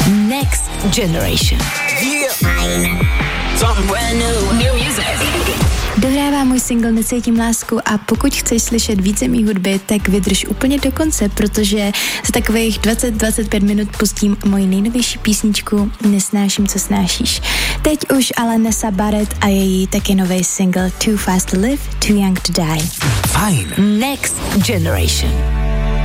Next Generation. Something brand new music. Dohrávám můj single Necítím lásku a pokud chceš slyšet více mý hudby, tak vydrž úplně do konce, protože za takových 20-25 minut pustím moji nejnovější písničku Nesnáším, co snášíš. Teď už ale Nessa Barrett a její taky nový single Too Fast to Live, Too Young to Die. Fajn. Next Generation.